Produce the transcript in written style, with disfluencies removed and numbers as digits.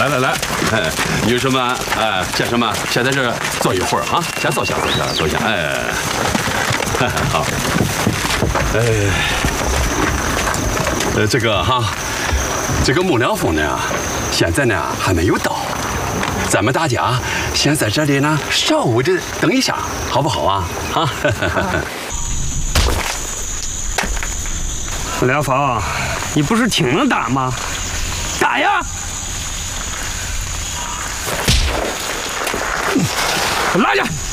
来，女士们，先生们，先在这儿坐一会儿啊，先坐下，好，这个木凉风呢，现在呢还没有到，咱们大家先在这里呢稍微的等一下，好不好啊？ 木凉风，你不是挺能打吗？打呀！拉下！